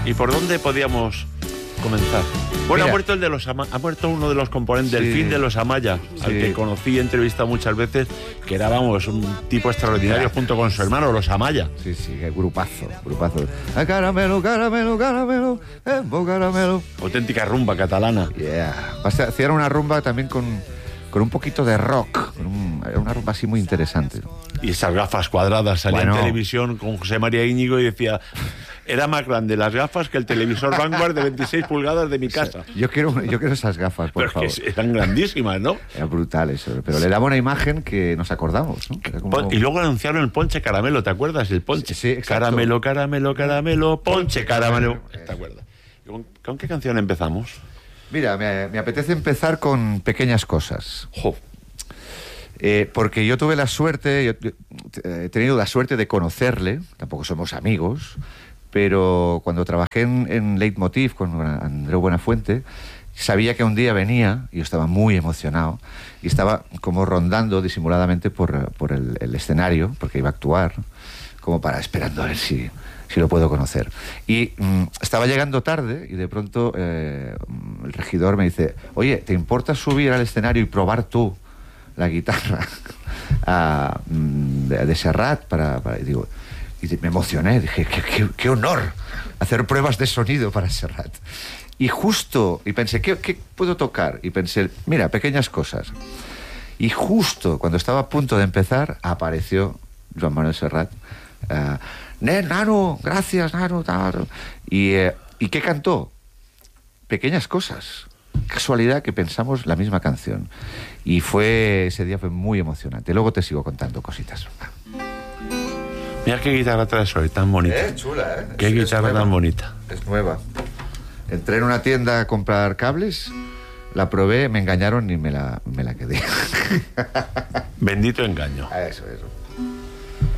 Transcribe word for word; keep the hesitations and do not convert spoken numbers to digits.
¿Y por dónde podíamos comenzar? Bueno, Mira, ha muerto el de los Ama- ha muerto uno de los componentes Sí. del fin de los Amaya, al Sí. que conocí y he entrevistado muchas veces, que era, vamos, un tipo extraordinario junto con su hermano, los Amaya. Sí, sí, qué grupazo, grupazo. Ah, caramelo, caramelo, caramelo, eh, bo caramelo. Auténtica rumba catalana. Yeah. Hacían una rumba también con, con un poquito de rock. con un- Era una rumba así muy interesante. Y esas gafas cuadradas, salía Bueno. en televisión con José María Íñigo y decía, era más grande las gafas que el televisor Vanguard de veintiséis pulgadas de mi casa. Yo quiero, yo quiero esas gafas, por Pero favor. es que eran grandísimas, ¿no? Era brutal eso. Pero le daba una imagen que nos acordamos, ¿no? Era como- Pon- Y luego anunciaron el ponche caramelo, ¿te acuerdas? El ponche. Sí, sí, exacto. Caramelo, caramelo, caramelo, ponche caramelo. ¿Te acuerdas? ¿Con, con qué canción empezamos? Mira, me, me apetece empezar con Pequeñas Cosas. Jo, Eh, porque yo tuve la suerte, yo, yo, eh, he tenido la suerte de conocerle, tampoco somos amigos, pero cuando trabajé en, en Leitmotiv con Andreu Buenafuente, sabía que un día venía, y yo estaba muy emocionado, y estaba como rondando disimuladamente por, por el, el escenario, porque iba a actuar, como para esperando a ver si, si lo puedo conocer. Y mm, estaba llegando tarde, y de pronto eh, el regidor me dice, oye, ¿te importa subir al escenario y probar tú la guitarra a, de, de Serrat para, para y digo, y me emocioné, dije, qué, qué, qué honor hacer pruebas de sonido para Serrat. Y justo, y pensé, ¿qué, ¿qué puedo tocar? Y pensé, mira, Pequeñas Cosas. Y justo cuando estaba a punto de empezar, apareció Joan Manuel Serrat. Uh, Nen, Nano, gracias, Nano, tal. Y, eh, ¿y qué cantó? Pequeñas Cosas. Casualidad que pensamos la misma canción. Y fue ese día fue muy emocionante. Luego te sigo contando cositas. mira qué guitarra traes hoy, tan bonita. Eh, chula, ¿eh? Qué Sí, es guitarra nueva. tan bonita. Es nueva. Entré en una tienda a comprar cables, la probé, me engañaron y me la, me la quedé. Bendito engaño. Eso, eso.